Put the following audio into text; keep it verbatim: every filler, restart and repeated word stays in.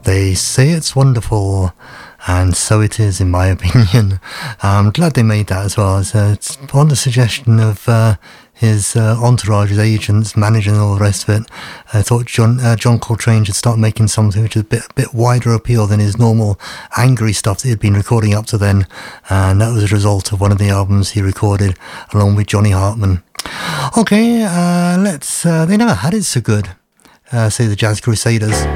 They say it's wonderful, and so it is, in my opinion. I'm glad they made that as well. It's, uh, it's on the suggestion of uh, his uh, entourage, his agents, manager, and all the rest of it. I thought John uh, John Coltrane should start making something which is a bit, bit wider appeal than his normal angry stuff that he'd been recording up to then. And that was a result of one of the albums he recorded along with Johnny Hartman. Okay, uh, let's. Uh, they never had it so good, uh, say the Jazz Crusaders.